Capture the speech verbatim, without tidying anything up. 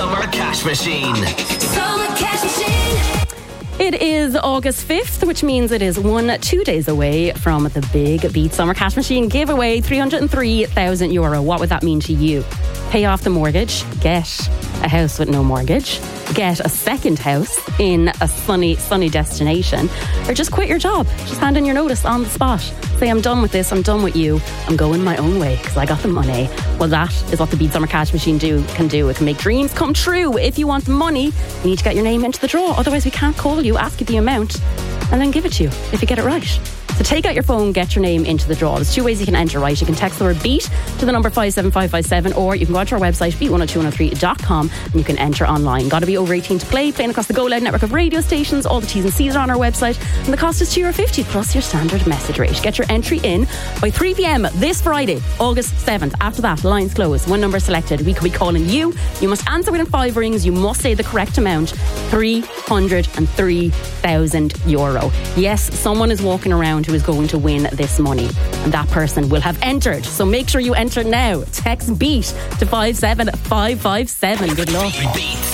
Summer Cash Machine. Summer Cash Machine. It is August fifth, which means it is one, two days away from the big Beat Summer Cash Machine giveaway, three hundred three thousand euro. What would that mean to you? Pay off the mortgage, get a house with no mortgage, get a second house in a sunny, sunny destination, or just quit your job. Just hand in your notice on the spot. Say, I'm done with this, I'm done with you, I'm going my own way because I got the money. Well, that is what the Beat Summer Cash Machine do can do. It can make dreams come true. If you want the money, you need to get your name into the draw. Otherwise, we can't call you, ask you the amount, and then give it to you if you get it right. So take out your phone, get your name into the draw. There's two ways you can enter, right? You can text the word BEAT to the number five seven five five seven, or you can go onto our website, beat one oh two one oh three dot com, and you can enter online. Got to be over eighteen to play, playing across the Go Loud network of radio stations. All the T's and C's are on our website, and the cost is two euro fifty plus your standard message rate. Get your entry in by three p.m. this Friday, August seventh. After that, lines close. One number selected. We could be calling you. You must answer within five rings. You must say the correct amount. three hundred three thousand euro. Yes, someone is walking around who is going to win this money, and that person will have entered. So make sure you enter now. Text BEAT to five seven five five seven. Good luck. Beat